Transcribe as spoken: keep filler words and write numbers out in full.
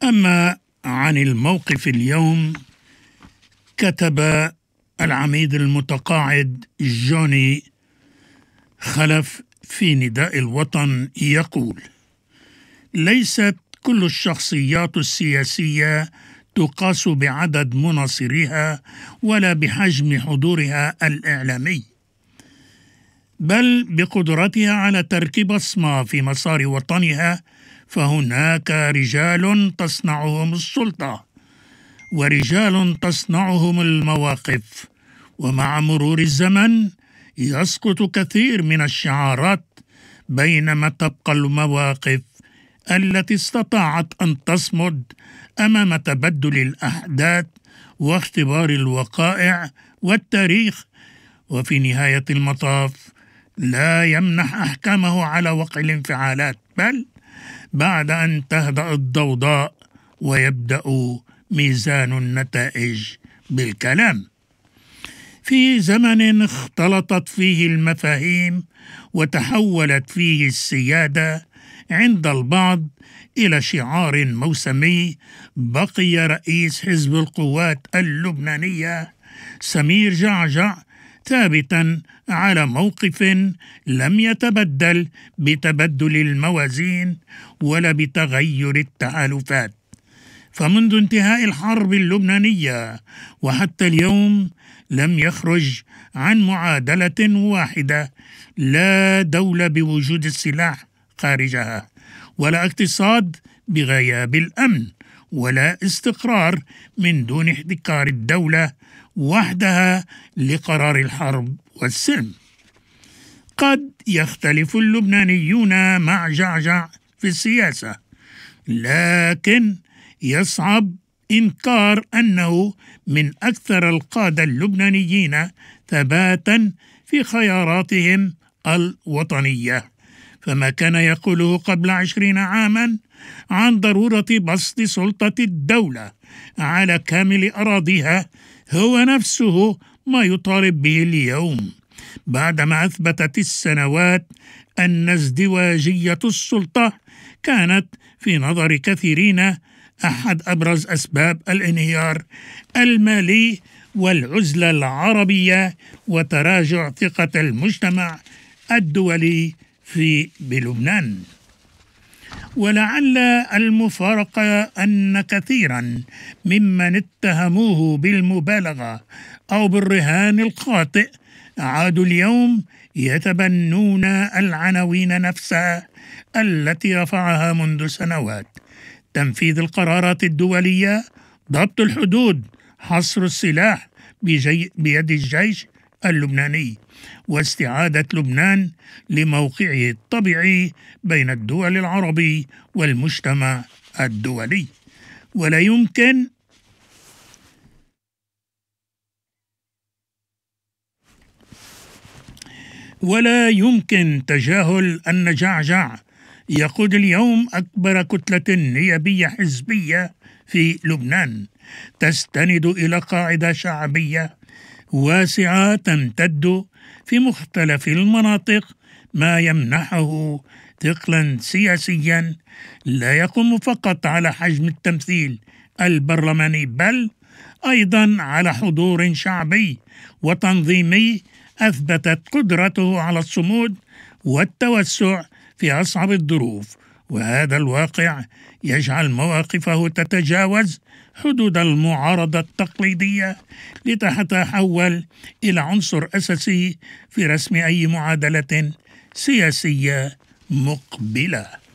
أما عن الموقف اليوم، كتب العميد المتقاعد جوني خلف في نداء الوطن يقول: ليست كل الشخصيات السياسية تقاس بعدد مناصريها ولا بحجم حضورها الإعلامي، بل بقدرتها على ترك بصمة في مسار وطنها. فهناك رجال تصنعهم السلطة ورجال تصنعهم المواقف، ومع مرور الزمن يسقط كثير من الشعارات، بينما تبقى المواقف التي استطاعت أن تصمد أمام تبدل الأحداث واختبار الوقائع والتاريخ. وفي نهاية المطاف لا يمنح أحكامه على وقع الانفعالات، بل بعد أن تهدأ الضوضاء ويبدأ ميزان النتائج بالكلام. في زمن اختلطت فيه المفاهيم وتحولت فيه السيادة عند البعض إلى شعار موسمي، بقي رئيس حزب القوات اللبنانية سمير جعجع ثابتا على موقف لم يتبدل بتبدل الموازين ولا بتغير التحالفات. فمنذ انتهاء الحرب اللبنانية وحتى اليوم لم يخرج عن معادلة واحدة: لا دولة بوجود السلاح خارجها، ولا اقتصاد بغياب الأمن، ولا استقرار من دون احتكار الدولة وحدها لقرار الحرب والسلم. قد يختلف اللبنانيون مع جعجع في السياسة، لكن يصعب إنكار أنه من أكثر القادة اللبنانيين ثباتا في خياراتهم الوطنية. فما كان يقوله قبل عشرين عاما عن ضرورة بسط سلطة الدولة على كامل أراضيها هو نفسه ما يطالب به اليوم، بعدما أثبتت السنوات أن ازدواجية السلطة كانت في نظر كثيرين أحد أبرز أسباب الانهيار المالي والعزلة العربية وتراجع ثقة المجتمع الدولي في بلبنان. ولعل المفارقة أن كثيرا ممن اتهموه بالمبالغة أو بالرهان الخاطئ عادوا اليوم يتبنون العناوين نفسها التي رفعها منذ سنوات: تنفيذ القرارات الدولية، ضبط الحدود، حصر السلاح بيد الجيش اللبناني، واستعادة لبنان لموقعه الطبيعي بين الدول العربية والمجتمع الدولي. ولا يمكن ولا يمكن تجاهل أن جعجع يقود اليوم أكبر كتلة نيابية حزبية في لبنان، تستند إلى قاعدة شعبية واسعة تمتد في مختلف المناطق، ما يمنحه ثقلا سياسيا لا يقوم فقط على حجم التمثيل البرلماني، بل أيضا على حضور شعبي وتنظيمي أثبتت قدرته على الصمود والتوسع في أصعب الظروف. وهذا الواقع يجعل مواقفه تتجاوز حدود المعارضة التقليدية لتتحول إلى عنصر أساسي في رسم أي معادلة سياسية مقبلة.